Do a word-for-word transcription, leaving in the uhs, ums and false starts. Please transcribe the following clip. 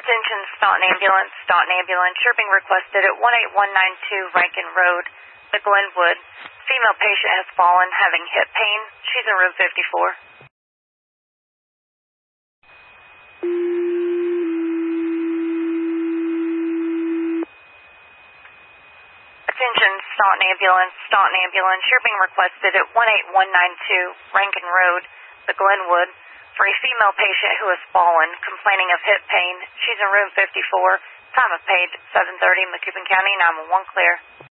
Attention, Staunton Ambulance, Staunton Ambulance. You're being requested at one eight one nine two Rankin Road, the Glenwood. Female patient has fallen, having hip pain. She's in room fifty-four. Attention, Staunton Ambulance, Staunton Ambulance. You're being requested at one eight one nine two Rankin Road, the Glenwood, for a female patient who has fallen, complaining of hip pain. She's in room fifty-four. Time of page seven thirty, Macoupin County, nine one one clear.